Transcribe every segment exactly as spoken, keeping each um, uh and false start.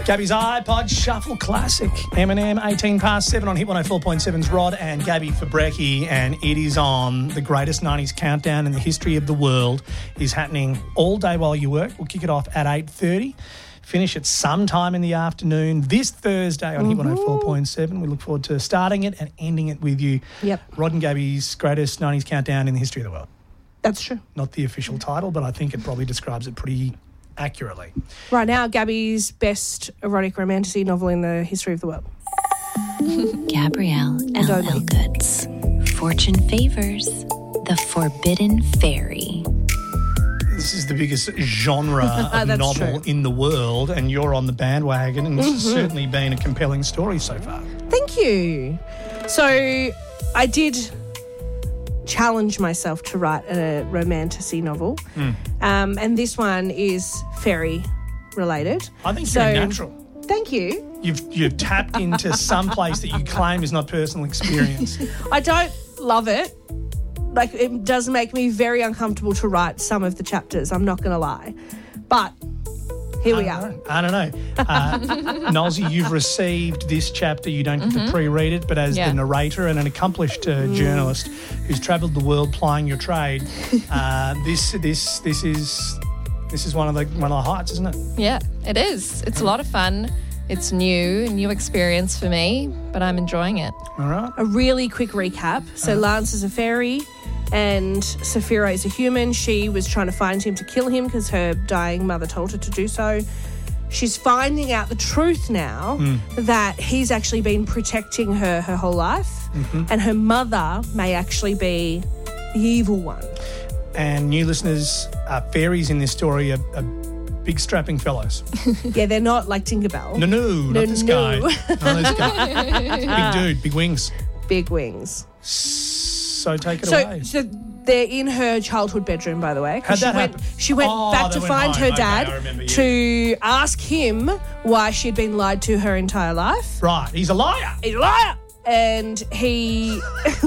Gabby's iPod Shuffle Classic. Eminem, eighteen past seven on Hit one oh four point seven's Rod and Gabby for Brekkie, and it is on. The greatest nineties countdown in the history of the world is happening all day while you work. We'll kick it off at eight thirty, finish at some time in the afternoon this Thursday on mm-hmm. Hit one oh four point seven. We look forward to starting it and ending it with you. Yep. Rod and Gabby's greatest nineties countdown in the history of the world. That's true. Not the official title, but I think it probably describes it pretty accurately. Right now, Gabby's best erotic romantasy novel in the history of the world. Gabrielle L. Elgoods. Fortune favors the Forbidden Fairy. This is the biggest genre of novel true. in the world, and you're on the bandwagon, and this Mm-hmm. has certainly been a compelling story so far. Thank you. So I did challenge myself to write a romantasy novel, Mm. um, and this one is fairy related. I think So- you're natural. Thank you. You've you've tapped into some place that you claim is not personal experience. I don't love it. Like, it does make me very uncomfortable to write some of the chapters, I'm not going to lie. But here I we don't are. know. I don't know. Uh, Nolsey, you've received this chapter. You don't get Mm-hmm. to pre-read it, but as Yeah. the narrator and an accomplished uh, journalist who's travelled the world plying your trade, uh, this this this is this is one of the one of the heights, isn't it? Yeah, it is. It's a lot of fun. It's new, a new experience for me, but I'm enjoying it. All right. A really quick recap. So Lance is a fairy and Saphira is a human. She was trying to find him to kill him because her dying mother told her to do so. She's finding out the truth now that he's actually been protecting her her whole life, and her mother may actually be the evil one. And new listeners, uh, fairies in this story are, are big strapping fellows. Yeah, they're not like Tinkerbell. No, no, No, not this no. guy. Not this guy. Big dude, big wings. Big wings. So take it So, away. so they're in her childhood bedroom, by the way. 'cause How'd she that went, happen? She went Oh, back they to went find home. her Okay, dad I remember, yeah. to ask him why she'd been lied to her entire life. Right, he's a liar. He's a liar! And he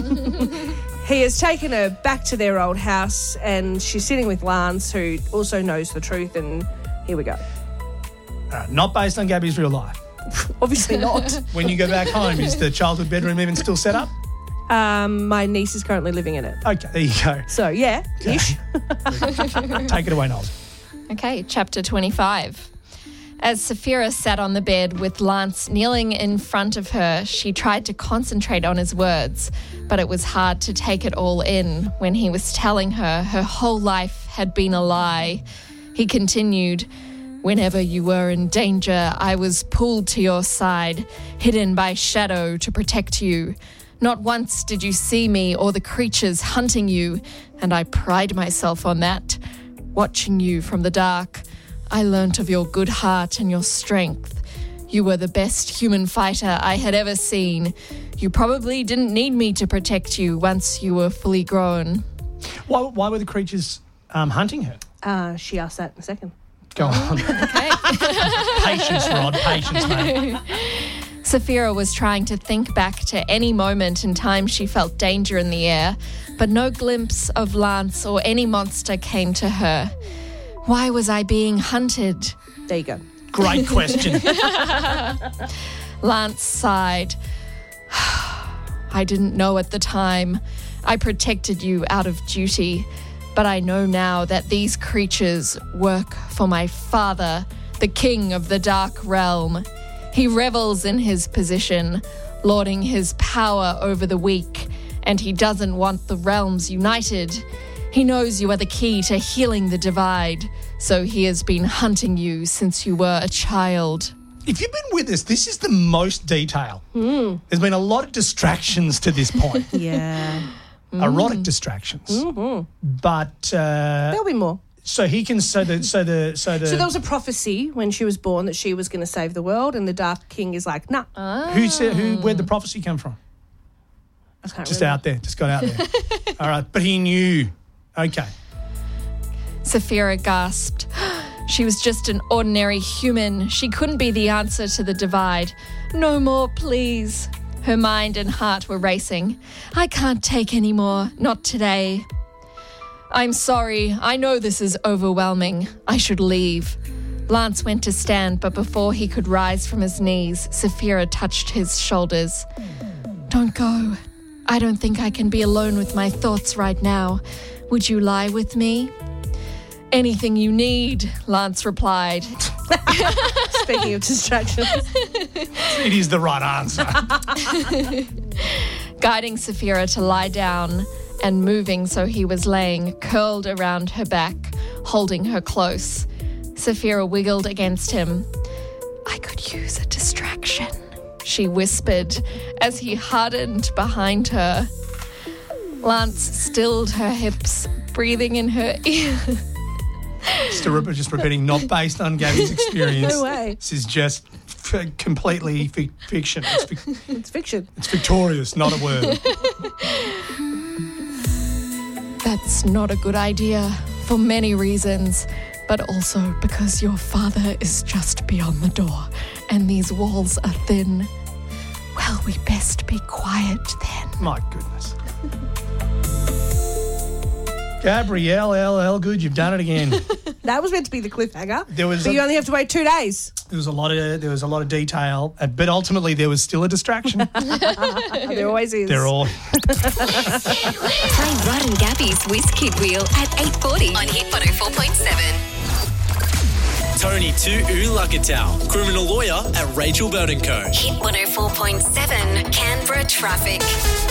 he has taken her back to their old house, and she's sitting with Lance, who also knows the truth, and here we go. Uh, not based on Gabby's real life. Obviously not. When you go back home, is the childhood bedroom even still set up? Um, my niece is currently living in it. Okay, there you go. So, yeah, ish. Take it away, Knowles. Okay, chapter twenty-five. As Saphira sat on the bed with Lance kneeling in front of her, she tried to concentrate on his words, but it was hard to take it all in when he was telling her her whole life had been a lie. He continued, "Whenever you were in danger, I was pulled to your side, hidden by shadow to protect you. Not once did you see me or the creatures hunting you, and I pride myself on that. Watching you from the dark, I learnt of your good heart and your strength. You were the best human fighter I had ever seen. You probably didn't need me to protect you once you were fully grown." Why, why were the creatures um, hunting her? Uh, she asked that in a second. Go on. Okay. Patience, Rod. Patience, mate. Saphira was trying to think back to any moment in time she felt danger in the air, but no glimpse of Lance or any monster came to her. Why was I being hunted? There you go. Great question. Lance sighed. I didn't know at the time. I protected you out of duty, but I know now that these creatures work for my father, the king of the Dark Realm. He revels in his position, lording his power over the weak, and he doesn't want the realms united. He knows you are the key to healing the divide, so he has been hunting you since you were a child. If you've been with us, this is the most detail. Mm. There's been a lot of distractions to this point. Yeah. Erotic distractions. Mm-hmm. But uh, There'll be more. so he can so the so the so the So there was a prophecy when she was born that she was going to save the world, and the Dark King is like, nah. who said who where'd the prophecy come from? I can't Just remember. out there, just got out there. All right, but he knew. Okay. Saphira gasped. She was just an ordinary human. She couldn't be the answer to the divide. No more, please. Her mind and heart were racing. I can't take any more, not today. I'm sorry. I know this is overwhelming. I should leave. Lance went to stand, but before he could rise from his knees, Sapphira touched his shoulders. Don't go. I don't think I can be alone with my thoughts right now. Would you lie with me? Anything you need, Lance replied. Speaking of distractions. It is the right answer. Guiding Sapphira to lie down and moving so he was laying curled around her back, holding her close. Sapphira wiggled against him. I could use a distraction, she whispered as he hardened behind her. Lance stilled her hips, breathing in her ear. Just, a, just repeating, not based on Gabby's experience. No way. This is just f- completely fi- fiction. It's, fi- It's fiction. it's victorious, not a word. That's not a good idea for many reasons, but also because your father is just beyond the door and these walls are thin. Well, we best be quiet then. My goodness. Gabrielle, L L, good, you've done it again. That was meant to be the cliffhanger. There was but a- you only have to wait two days. There was a lot of there was a lot of detail, uh, but ultimately there was still a distraction. There always is. They're all Play Rod and Gabby's Whiz Kid Wheel at eight forty on Hit one oh four point seven. Tony to Ulakatau, criminal lawyer at Rachel Bird and Co. Hit one oh four point seven, Canberra traffic.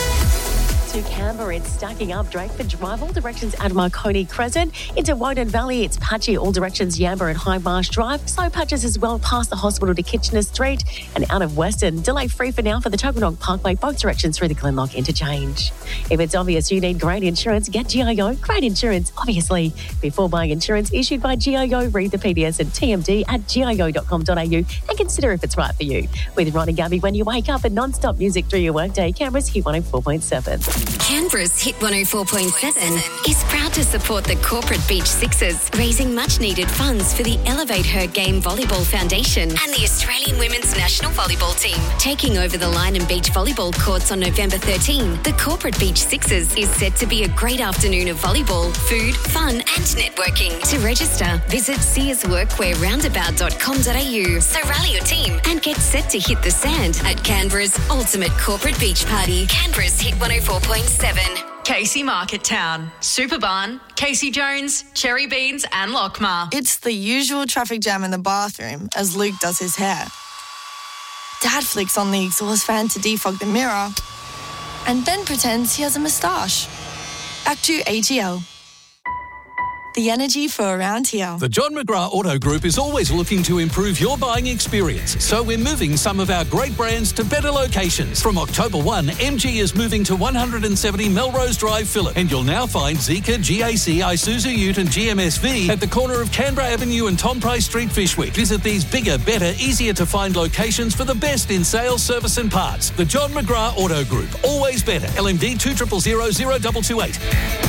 To Canberra, it's stacking up. Drakeford Drive, all directions at Marconi Crescent. Into Woden Valley, it's patchy, all directions Yamba and High Marsh Drive. Slow patches as well past the hospital to Kitchener Street. And out of Western, delay free for now for the Tuggeranong Parkway, both directions through the Glenlock interchange. If it's obvious you need great insurance, get G I O. Great insurance, obviously. Before buying insurance issued by G I O, read the P D S and T M D at g i o dot com dot a u and consider if it's right for you. With Ron and Gabby when you wake up and non-stop music through your workday, Canberra's Hit one oh four point seven. Canberra's Hit one oh four point seven is proud to support the Corporate Beach Sixers, raising much-needed funds for the Elevate Her Game Volleyball Foundation and the Australian Women's National Volleyball Team. Taking over the Line and Beach volleyball courts on November thirteenth, the Corporate Beach Sixers is set to be a great afternoon of volleyball, food, fun and networking. To register, visit sears workwear roundabout dot com dot a u. So rally your team and get set to hit the sand at Canberra's ultimate corporate beach party. Canberra's Hit one oh four point seven. Casey Market Town, Superbarn, Casey Jones, Cherry Beans and Lockmar. It's the usual traffic jam in the bathroom as Luke does his hair. Dad flicks on the exhaust fan to defog the mirror and then pretends he has a moustache. Back to A G L. The energy for around here. The John McGrath Auto Group is always looking to improve your buying experience, so we're moving some of our great brands to better locations. From October first, M G is moving to one seventy Melrose Drive, Phillip, and you'll now find Zeekr, G A C, Isuzu Ute and G M S V at the corner of Canberra Avenue and Tom Price Street, Fyshwick. Visit these bigger, better, easier to find locations for the best in sales, service and parts. The John McGrath Auto Group, always better. L M D two zero zero zero zero two two eight.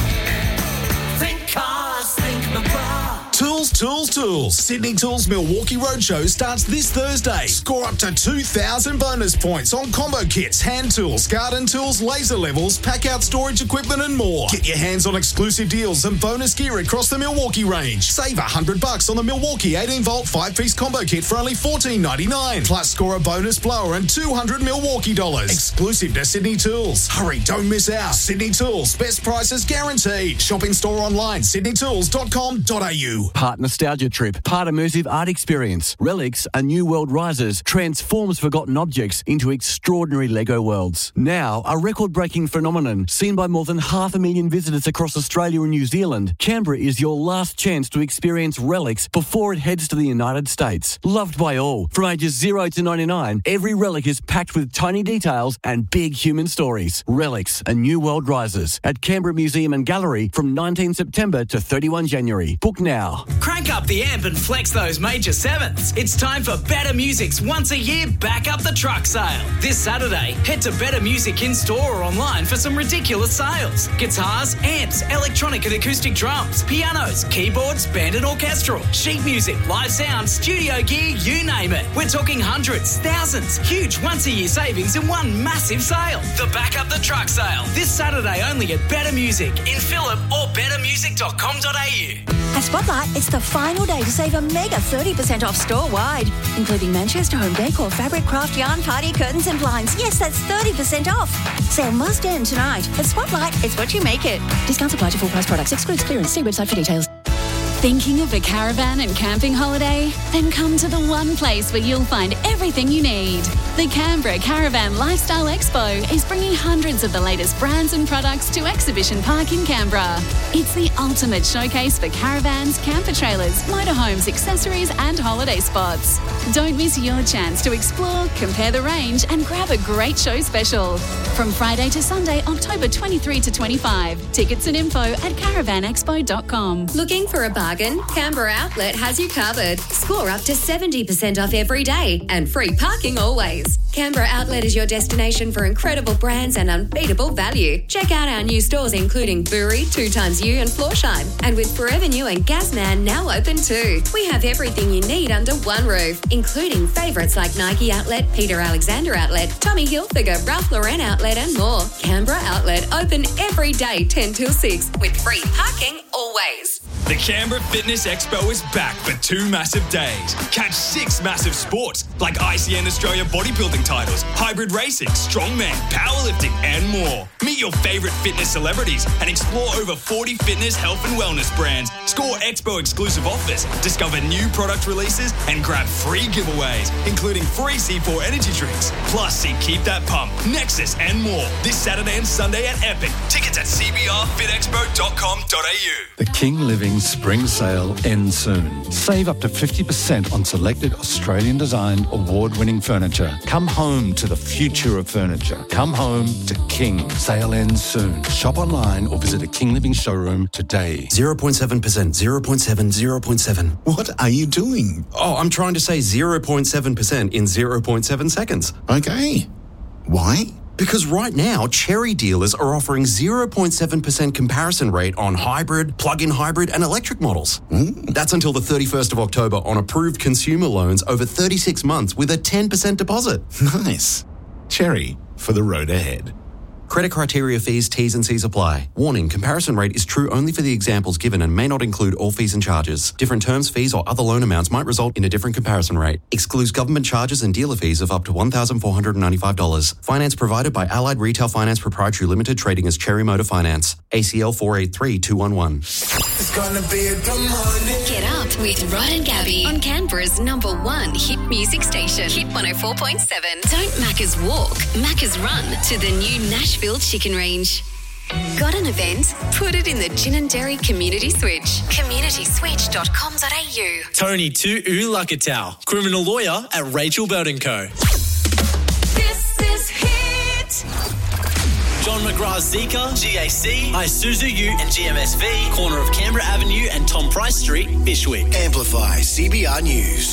Think cars, think McGrath. Tools, Tools, Tools. Sydney Tools Milwaukee Roadshow starts this Thursday. Score up to two thousand bonus points on combo kits, hand tools, garden tools, laser levels, pack-out storage equipment and more. Get your hands on exclusive deals and bonus gear across the Milwaukee range. Save one hundred bucks on the Milwaukee eighteen volt five-piece combo kit for only fourteen ninety-nine. Plus score a bonus blower and two hundred Milwaukee dollars. Exclusive to Sydney Tools. Hurry, don't miss out. Sydney Tools. Best prices guaranteed. Shopping store online, sydney tools dot com dot a u. Part nostalgia trip, part immersive art experience. Relics, a New World Rises, transforms forgotten objects into extraordinary Lego worlds. Now, a record-breaking phenomenon seen by more than half a million visitors across Australia and New Zealand, Canberra is your last chance to experience Relics before it heads to the United States. Loved by all, from ages zero to ninety-nine, every relic is packed with tiny details and big human stories. Relics, a New World Rises, at Canberra Museum and Gallery from nineteenth September to thirty-first January. Book now. Crank up the amp and flex those major sevens. It's time for Better Music's once a year Back Up the Truck sale. This Saturday, head to Better Music in store or online for some ridiculous sales. Guitars, amps, electronic and acoustic drums, pianos, keyboards, band and orchestral, sheet music, live sound, studio gear, you name it. We're talking hundreds, thousands, huge once a year savings in one massive sale. The Back Up the Truck sale. This Saturday only at Better Music in Phillip or better music dot com dot a u. At Spotlight, it's the final day to save a mega thirty percent off store-wide, including Manchester Home Decor, fabric, craft, yarn, party, curtains and blinds. Yes, that's thirty percent off. Sale must end tonight. At Spotlight, it's what you make it. Discounts apply to full price products. Excludes clearance. See website for details. Thinking of a caravan and camping holiday? Then come to the one place where you'll find everything you need. The Canberra Caravan Lifestyle Expo is bringing hundreds of the latest brands and products to Exhibition Park in Canberra. It's the ultimate showcase for caravans, camper trailers, motorhomes, accessories and holiday spots. Don't miss your chance to explore, compare the range and grab a great show special. From Friday to Sunday, October twenty-third to twenty-fifth. Tickets and info at caravan expo dot com. Looking for a bargain? Canberra Outlet has you covered. Score up to seventy percent off every day and free parking always. Canberra Outlet is your destination for incredible brands and unbeatable value. Check out our new stores including Bury, Two Times You and Florsheim. And with Forever New and Gasman now open too. We have everything you need under one roof, including favourites like Nike Outlet, Peter Alexander Outlet, Tommy Hilfiger, Ralph Lauren Outlet and more. Canberra Outlet open every day ten till six with free parking always. The Canberra Fitness Expo is back for two massive days. Catch six massive sports like I C N Australia bodybuilding titles, hybrid racing, strongman, powerlifting and more. Meet your favourite fitness celebrities and explore over forty fitness, health and wellness brands. Score Expo exclusive offers, discover new product releases and grab free giveaways, including free C four energy drinks. Plus, see Keep That Pump, Nexus and more. This Saturday and Sunday at Epic. Tickets at c b r fit expo dot com dot a u. The King Living Spring Sale ends soon. Save up to fifty percent on selected Australian-designed, award-winning furniture. Come home to the future of furniture. Come home to King. Sale ends soon. Shop online or visit a King Living showroom today. zero point seven percent, zero point seven, zero point seven. What are you doing? Oh, I'm trying to say zero point seven percent in zero point seven seconds. Okay. Why? Because right now, Cherry dealers are offering zero point seven percent comparison rate on hybrid, plug-in hybrid and electric models. Mm. That's until the thirty-first of October on approved consumer loans over thirty-six months with a ten percent deposit. Nice. Cherry for the road ahead. Credit criteria, fees, T's and C's apply. Warning, comparison rate is true only for the examples given and may not include all fees and charges. Different terms, fees or other loan amounts might result in a different comparison rate. Excludes government charges and dealer fees of up to one thousand four hundred ninety-five dollars. Finance provided by Allied Retail Finance Proprietary Limited, trading as Cherry Motor Finance. A C L four eight three two one one. It's gonna be a good morning. Get up with Rod and Gabby on Canberra's number one hit music station, Hit one oh four point seven. Don't Macca's walk, Macca's run to the new Nashville Chicken Range. Got an event? Put it in the Gin and Dairy Community Switch. community switch dot com dot a u. Tony Tu'u Lakatau, criminal lawyer at Rachel Bird and Co. This is Hit. John McGrath Zika, G A C, Isuzu U and G M S V, corner of Canberra Avenue and Tom Price Street, Bishwick. Amplify C B R News.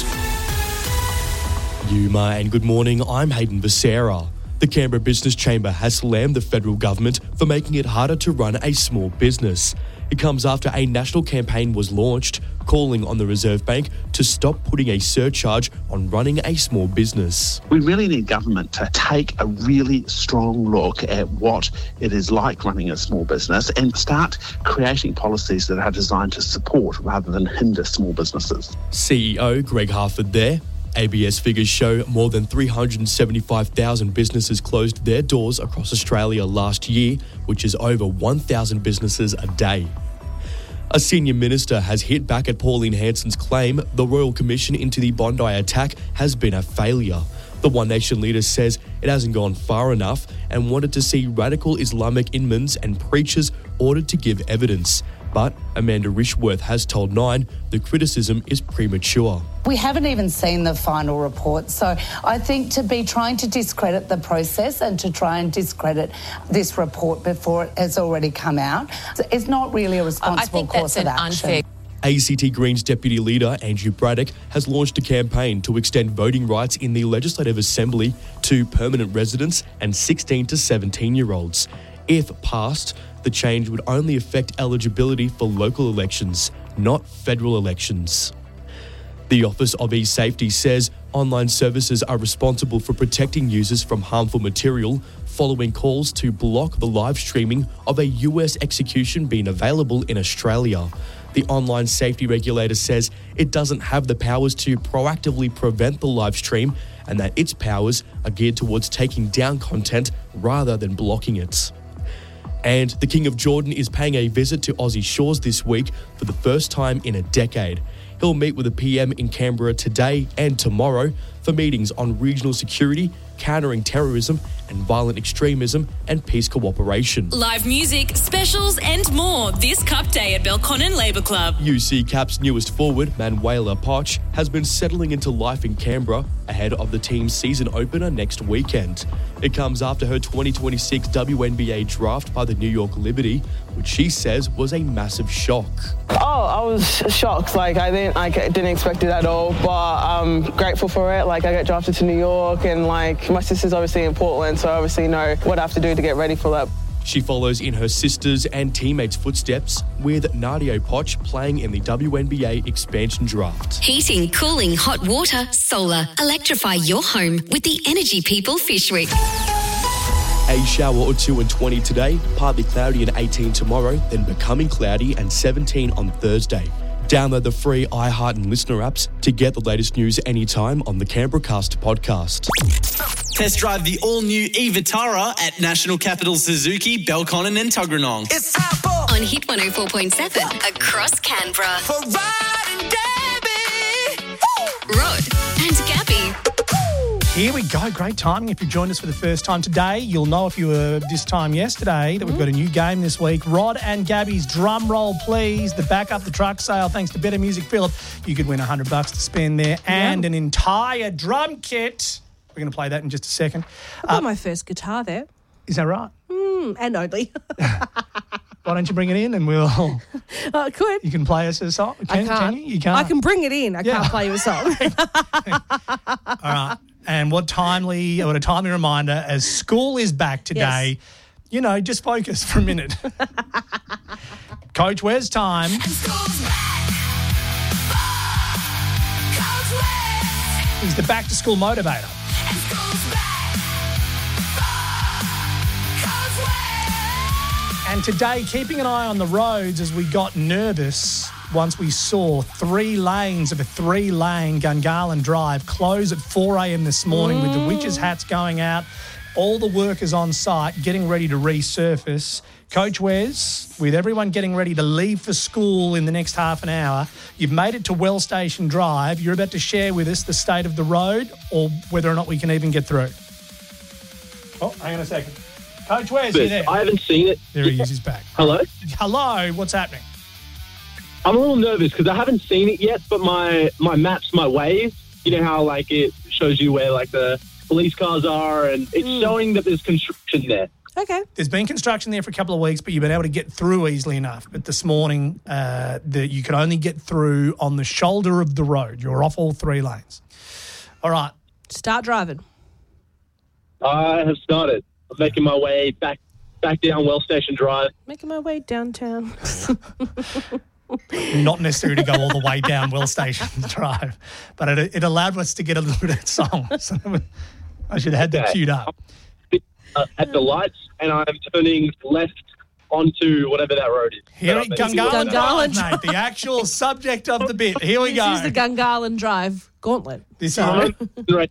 Yuma and good morning, I'm Hayden Becerra. The Canberra Business Chamber has slammed the federal government for making it harder to run a small business. It comes after a national campaign was launched calling on the Reserve Bank to stop putting a surcharge on running a small business. We really need government to take a really strong look at what it is like running a small business and start creating policies that are designed to support rather than hinder small businesses. C E O Greg Harford there. A B S figures show more than three hundred seventy-five thousand businesses closed their doors across Australia last year, which is over one thousand businesses a day. A senior minister has hit back at Pauline Hanson's claim the Royal Commission into the Bondi attack has been a failure. The One Nation leader says it hasn't gone far enough and wanted to see radical Islamic imams and preachers ordered to give evidence. But Amanda Rishworth has told Nine the criticism is premature. We haven't even seen the final report, so I think to be trying to discredit the process and to try and discredit this report before it has already come out is not really a responsible I think course that's of an action. Unfair. A C T Greens Deputy Leader Andrew Braddock has launched a campaign to extend voting rights in the Legislative Assembly to permanent residents and sixteen to seventeen-year-olds. If passed, the change would only affect eligibility for local elections, not federal elections. The Office of eSafety says online services are responsible for protecting users from harmful material following calls to block the live streaming of a U S execution being available in Australia. The online safety regulator says it doesn't have the powers to proactively prevent the live stream and that its powers are geared towards taking down content rather than blocking it. And the King of Jordan is paying a visit to Aussie shores this week for the first time in a decade. He'll meet with the P M in Canberra today and tomorrow for meetings on regional security, countering terrorism and violent extremism and peace cooperation. Live music, specials and more this Cup Day at Belconnen Labour Club. U C Cap's newest forward, Manuela Poch, has been settling into life in Canberra ahead of the team's season opener next weekend. It comes after her twenty twenty-six W N B A draft by the New York Liberty, which she says was a massive shock. Oh, I was shocked. Like, I didn't, I didn't expect it at all, but I'm grateful for it. Like, I got drafted to New York, and like, my sister's obviously in Portland, so I obviously know what I have to do to get ready for that. She follows in her sisters' and teammates' footsteps, with Nadia Poch playing in the W N B A expansion draft. Heating, cooling, hot water, solar. Electrify your home with the Energy People Fish Week. A shower or two and twenty today, partly cloudy and eighteen tomorrow, then becoming cloudy and seventeen on Thursday. Download the free iHeart and Listener apps to get the latest news anytime on the Canberra Cast podcast. Test drive the all-new e-Vitara at National Capital Suzuki, Belconnen and Tuggeranong. It's time for On Hit one oh four point seven across Canberra. for Rod and Gabby. Rod and Gabby. Here we go. Great timing. If you joined us for the first time today, you'll know if you were this time yesterday that we've got a new game this week. Rod and Gabby's Drum Roll Please, the Back Up the Truck sale. Thanks to Better Music Phillip, you could win one hundred bucks to spend there and an entire drum kit. We're going to play that in just a second. I got uh, my first guitar there. Is that right? Mm, and only. Why don't you bring it in and we'll... I could. You can play us a song? Can, I can't. Can you? You can't? I can bring it in. I Yeah. can't play you a song. All right. And what timely, what a timely reminder, as school is back today, Yes. you know, just focus for a minute. Coach, where's time? He's the back-to-school motivator. And today, keeping an eye on the roads as we got nervous once we saw three lanes of a three-lane Gungahlin Drive close at four a.m. this morning mm. with the witches' hats going out, all the workers on site getting ready to resurface. Coach Wes, with everyone getting ready to leave for school in the next half an hour, you've made it to Well Station Drive. You're about to share with us the state of the road or whether or not we can even get through. Oh, hang on a second. Coach Wes, you there? I haven't seen it. There he is, he's back. Hello? Hello, what's happening? I'm a little nervous because I haven't seen it yet, but my, my maps, my Waze, you know how like it shows you where like the police cars are and it's mm. showing that there's construction there. Okay. There's been construction there for a couple of weeks, but you've been able to get through easily enough. But this morning, uh, the, you could only get through on the shoulder of the road. You're off all three lanes. All right. Start driving. I have started. I'm making my way back back down Well Station Drive. Making my way downtown. Not necessary to go all the way down Well Station Drive, but it, it allowed us to get a little bit of song. So I should have had that Okay. queued up. Uh, at the lights, and I'm turning left onto whatever that road is. Here, That I'm Gungahlin in. Drive, mate, the actual subject of the bit. Here we this go. is the Gungahlin Drive gauntlet. This Uh, right.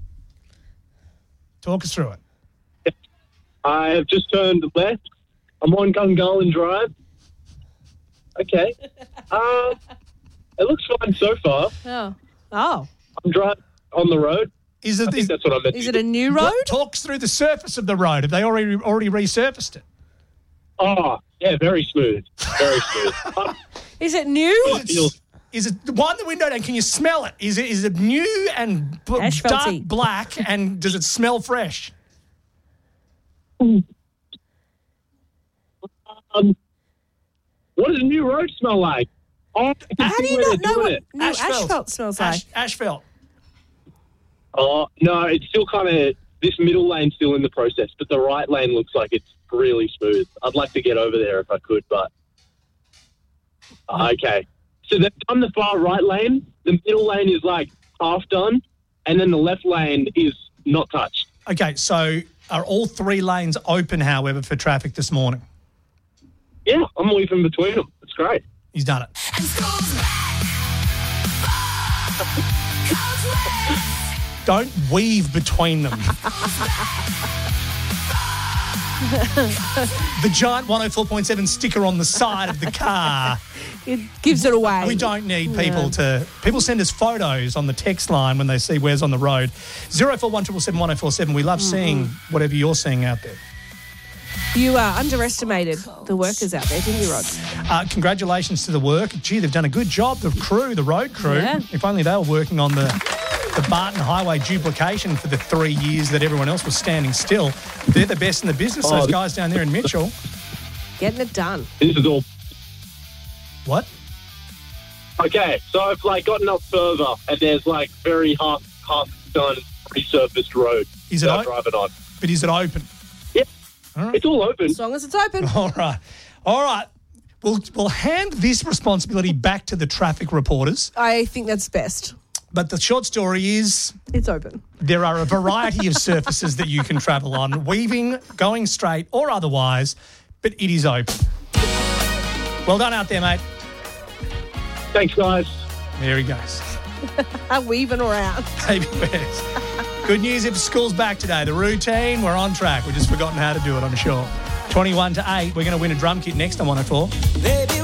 Talk us through it. I have just turned left. I'm on Gungahlin Drive. Okay. Uh, it looks fine so far. Oh. Oh. I'm driving on the road. Is it? I think that's what I meant. Is to it a do. new road? What talks through the surface of the road? Have they already already resurfaced it? Oh, yeah, very smooth. Very smooth. Uh, Is it new? Is it, is it wind the window down? Can you smell it? Is it is it new and b- dark Asphalty. black? And does it smell fresh? Um, what does a new road smell like? Oh, I can How see do you where not they're know doing what it. new asphalt, smells like? Ash, asphalt. Oh, no, it's still kind of, this middle lane's still in the process, but the right lane looks like it's really smooth. I'd like to get over there if I could, but... Okay. So they've done the far right lane, the middle lane is like half done, and then the left lane is not touched. Okay, so are all three lanes open, however, for traffic this morning? Yeah, I'm weaving between them. It's great. He's done it. Don't weave between them. The giant one oh four point seven sticker on the side of the car. It gives it away. We don't need people Yeah. to... People send us photos on the text line when they see Where's on the road. zero four one seven seven one oh four seven. We love Mm-hmm. seeing whatever you're seeing out there. You uh, underestimated the workers out there, didn't you, Rod? Uh, congratulations to the work. Gee, they've done a good job, the crew, the road crew. Yeah. If only they were working on the, the Barton Highway duplication for the three years that everyone else was standing still. They're the best in the business, Oh, those guys down there in Mitchell. Getting it done. This is all. What? Okay, so I've like gotten up further, and there's like very half half done resurfaced road. Is it that I o- drive it on? But is it open? Yep, all right. It's all open. As long as it's open. All right. All right. We'll, we'll hand this responsibility back to the traffic reporters. I think that's best. But the short story is... It's open. There are a variety of surfaces that you can travel on, weaving, going straight or otherwise, but it is open. Well done out there, mate. Thanks, guys. There he goes. Weaving around. Baby bears. Good news if school's back today. The routine, we're on track. We've just forgotten how to do it, I'm sure. twenty-one to eight, we're going to win a drum kit next on one oh four. Baby.